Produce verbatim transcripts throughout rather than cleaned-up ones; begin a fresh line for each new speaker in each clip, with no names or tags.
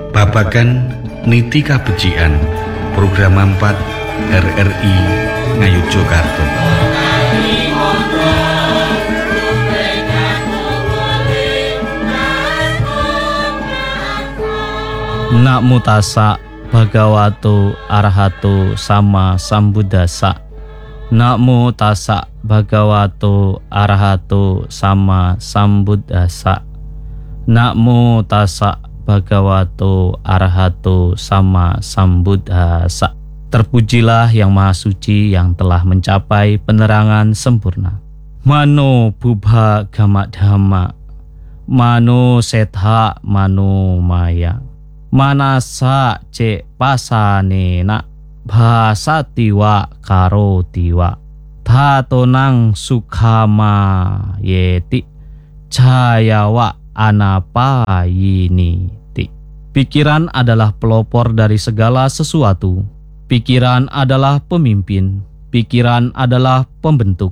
Babagan Niti Kabecikan Program empat R R I Ngayogyakarta.
Namo tassa bhagavato arahato sama sambuddhassa. Namo tassa bhagavato arahato sama sambuddhassa. Namo tassa bhagavato arahato sama sambuddhassa. Terpujilah yang maha suci yang telah mencapai penerangan sempurna. Mano bubha gama dhamma, mano setha mano maya. Manasa ce pasanena bahasa tiwa karo tiwa tatonang sukhama yeti cayawa anapayini ti. Pikiran adalah pelopor dari segala sesuatu. Pikiran adalah pemimpin. Pikiran adalah pembentuk.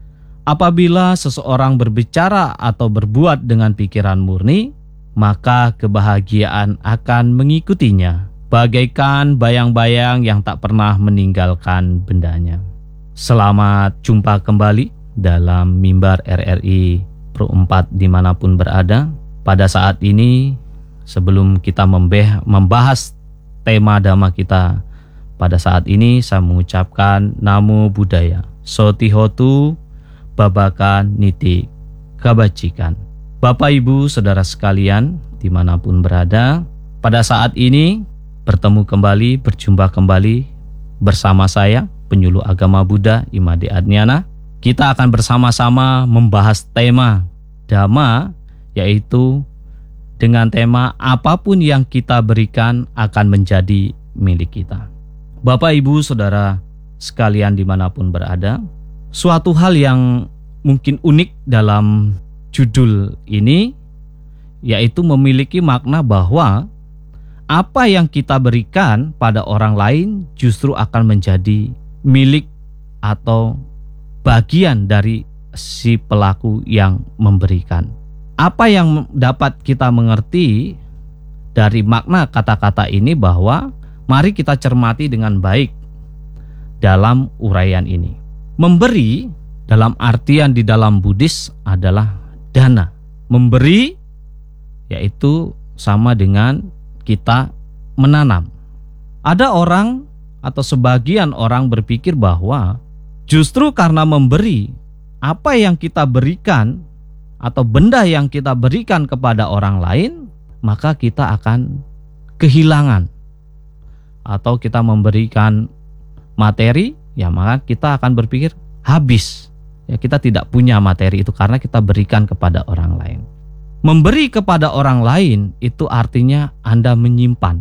Apabila seseorang berbicara atau berbuat dengan pikiran murni, maka kebahagiaan akan mengikutinya, bagaikan bayang-bayang yang tak pernah meninggalkan bendanya. Selamat jumpa kembali dalam Mimbar R R I Pro empat dimanapun berada. Pada saat ini, sebelum kita membahas tema dhamma kita, pada saat ini saya mengucapkan Namo Buddhaya, Sotihotu Babagan Niti Kabecikan. Bapak, Ibu, Saudara sekalian, dimanapun berada, pada saat ini bertemu kembali, berjumpa kembali bersama saya, penyuluh agama Buddha Imade Adnyana. Kita akan bersama-sama membahas tema Dhamma, yaitu dengan tema apapun yang kita berikan akan menjadi milik kita. Bapak, Ibu, Saudara sekalian dimanapun berada, suatu hal yang mungkin unik dalam judul ini, yaitu memiliki makna bahwa apa yang kita berikan pada orang lain justru akan menjadi milik atau bagian dari si pelaku yang memberikan. Apa yang dapat kita mengerti dari makna kata-kata ini bahwa mari kita cermati dengan baik dalam uraian ini. Memberi dalam artian di dalam Buddhis adalah dana. Memberi yaitu sama dengan kita menanam. Ada orang atau sebagian orang berpikir bahwa justru karena memberi, apa yang kita berikan atau benda yang kita berikan kepada orang lain, maka kita akan kehilangan. Atau kita memberikan materi, ya maka kita akan berpikir habis. Ya, kita tidak punya materi itu karena kita berikan kepada orang lain. Memberi kepada orang lain itu artinya Anda menyimpan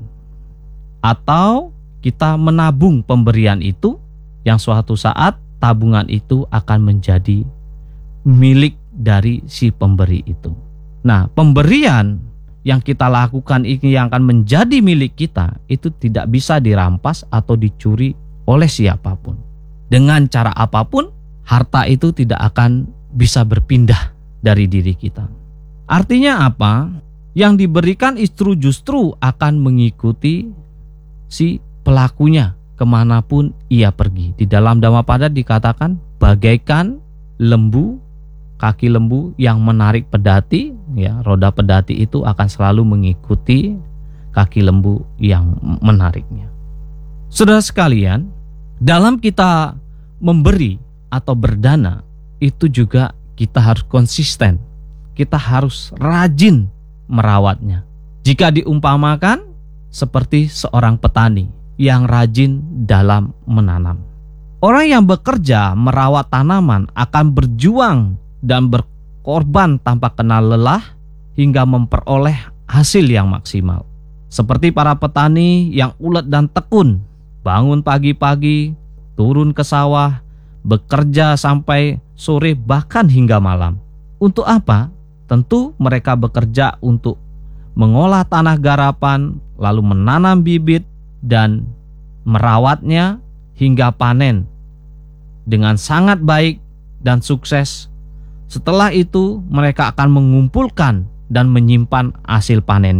atau kita menabung pemberian itu, yang suatu saat tabungan itu akan menjadi milik dari si pemberi itu. Nah, pemberian yang kita lakukan ini yang akan menjadi milik kita itu tidak bisa dirampas atau dicuri oleh siapapun. Dengan cara apapun, harta itu tidak akan bisa berpindah dari diri kita. Artinya apa? Yang diberikan istru justru akan mengikuti si pelakunya kemanapun ia pergi. Di dalam Dhammapada dikatakan bagaikan lembu, kaki lembu yang menarik pedati, ya, roda pedati itu akan selalu mengikuti kaki lembu yang menariknya. Saudara sekalian, dalam kita memberi atau berdana, itu juga kita harus konsisten. Kita harus rajin merawatnya. Jika diumpamakan seperti seorang petani yang rajin dalam menanam. Orang yang bekerja merawat tanaman akan berjuang dan berkorban tanpa kenal lelah hingga memperoleh hasil yang maksimal. Seperti para petani yang ulet dan tekun, bangun pagi-pagi, turun ke sawah, bekerja sampai sore bahkan hingga malam. Untuk apa? Tentu mereka bekerja untuk mengolah tanah garapan, lalu menanam bibit dan merawatnya hingga panen dengan sangat baik dan sukses. Setelah itu mereka akan mengumpulkan dan menyimpan hasil panennya.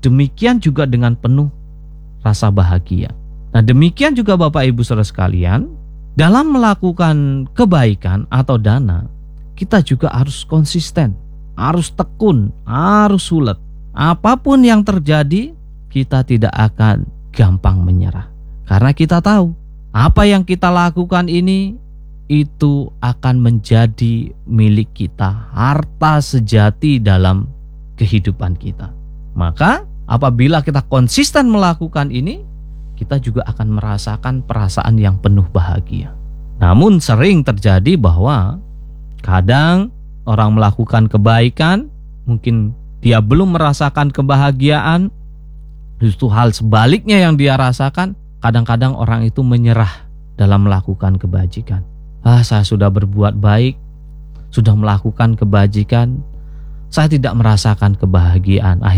demikian juga dengan penuh rasa bahagia. Nah, demikian juga Bapak Ibu Saudara sekalian, dalam melakukan kebaikan atau dana, kita juga harus konsisten, harus tekun, harus sulet. Apapun yang terjadi, kita tidak akan gampang menyerah. Karena kita tahu, apa yang kita lakukan ini, itu akan menjadi milik kita, harta sejati dalam kehidupan kita. Maka apabila kita konsisten melakukan ini, kita juga akan merasakan perasaan yang penuh bahagia. Namun sering terjadi bahwa kadang orang melakukan kebaikan, mungkin dia belum merasakan kebahagiaan, justru hal sebaliknya yang dia rasakan. Kadang-kadang orang itu menyerah dalam melakukan kebajikan. Ah, saya sudah berbuat baik, sudah melakukan kebajikan, saya tidak merasakan kebahagiaan.